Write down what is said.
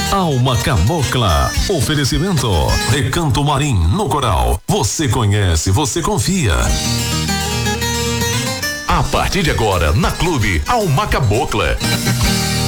Alma Cabocla. Oferecimento. Recanto Marim no Coral. Você conhece, você confia. A partir de agora, na Clube Alma Cabocla.